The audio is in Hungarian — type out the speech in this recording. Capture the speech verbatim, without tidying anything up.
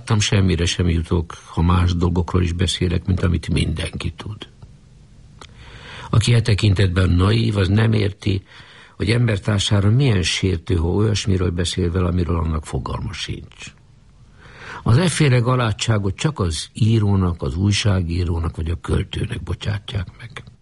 miattam semmire sem jutok, ha más dolgokról is beszélek, mint amit mindenki tud. Aki e tekintetben naív, az nem érti, hogy embertársára milyen sértő, ha olyasmiről beszél vele, amiről annak fogalma sincs. Az efféle galádságot csak az írónak, az újságírónak vagy a költőnek bocsátják meg.